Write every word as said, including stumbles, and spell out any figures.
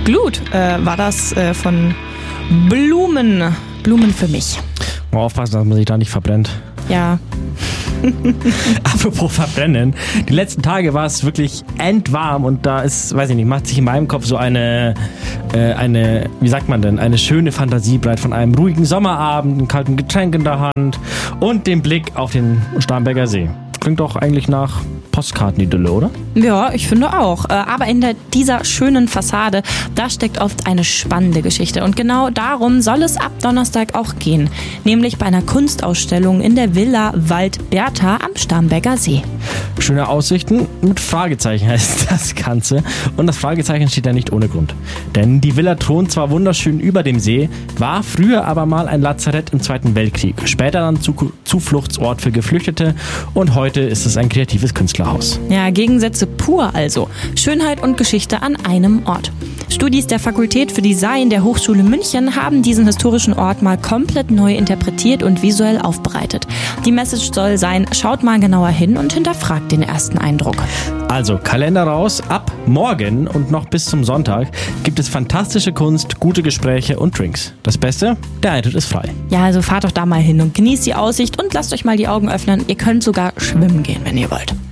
Glut äh, war das äh, von Blumen. Blumen für mich. Mal aufpassen, dass man sich da nicht verbrennt. Ja. Apropos verbrennen. Die letzten Tage war es wirklich endwarm und da ist, weiß ich nicht, macht sich in meinem Kopf so eine, äh, eine, wie sagt man denn, eine schöne Fantasie breit von einem ruhigen Sommerabend, einem kalten Getränk in der Hand und dem Blick auf den Starnberger See. Klingt doch eigentlich nach Postkartenidylle, oder? Ja, ich finde auch. Aber in der, dieser schönen Fassade, da steckt oft eine spannende Geschichte. Und genau darum soll es ab Donnerstag auch gehen. Nämlich bei einer Kunstausstellung in der Villa Wald-Bertha am Starnberger See. Schöne Aussichten mit Fragezeichen heißt das Ganze. Und das Fragezeichen steht ja nicht ohne Grund. Denn die Villa thront zwar wunderschön über dem See, war früher aber mal ein Lazarett im Zweiten Weltkrieg. Später dann Zufluchtsort für Geflüchtete und heute ist es ein kreatives Künstlerhaus. Ja, Gegensätze pur also. Schönheit und Geschichte an einem Ort. Studis der Fakultät für Design der Hochschule München haben diesen historischen Ort mal komplett neu interpretiert und visuell aufbereitet. Die Message soll sein, schaut mal genauer hin und hinterfragt den ersten Eindruck. Also Kalender raus, ab morgen und noch bis zum Sonntag gibt es fantastische Kunst, gute Gespräche und Drinks. Das Beste, der Eintritt ist frei. Ja, also fahrt doch da mal hin und genießt die Aussicht und lasst euch mal die Augen öffnen. Ihr könnt sogar schwimmen gehen, wenn ihr wollt.